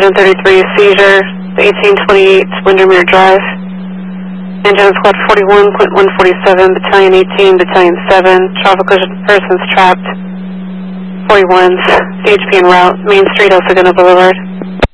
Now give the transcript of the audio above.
133 seizure, 1828 Windermere Drive. Engine Squad 41.147, Battalion 18, Battalion 7, traffic collision, persons trapped. 41s, CHP en route, Main Street, El Segundo Boulevard.